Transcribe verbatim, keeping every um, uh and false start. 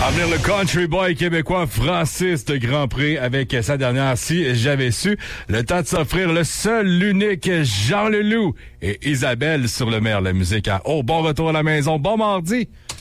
À venir le country boy québécois Francis de Grand Prix avec sa dernière Si j'avais su. Le temps de s'offrir le seul, l'unique Jean Leloup et Isabelle sur le maire de la musique. Oh, bon retour à la maison. Bon mardi.